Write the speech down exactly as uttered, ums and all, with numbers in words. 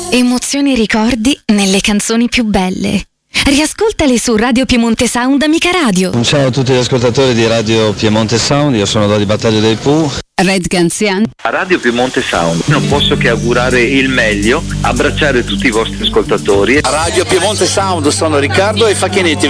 Emozioni e ricordi nelle canzoni più belle. Riascoltale su Radio Piemonte Sound Amica Radio. Un ciao a tutti gli ascoltatori di Radio Piemonte Sound, io sono Dodi Battaglia dei Pooh. Red Ganzian. A Radio Piemonte Sound non posso che augurare il meglio, abbracciare tutti i vostri ascoltatori. A Radio Piemonte Sound sono Riccardo e Facchinetti.